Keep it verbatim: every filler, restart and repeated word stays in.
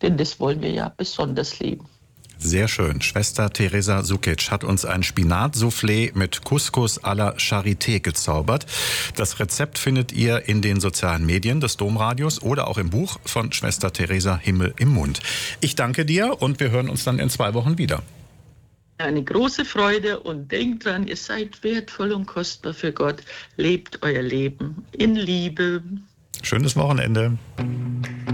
Denn das wollen wir ja besonders lieben. Sehr schön. Schwester Teresa Sukic hat uns ein Spinatsoufflé mit Couscous à la Charité gezaubert. Das Rezept findet ihr in den sozialen Medien des Domradios oder auch im Buch von Schwester Teresa Himmel im Mund. Ich danke dir und wir hören uns dann in zwei Wochen wieder. Eine große Freude und denkt dran, ihr seid wertvoll und kostbar für Gott. Lebt euer Leben in Liebe. Schönes Wochenende.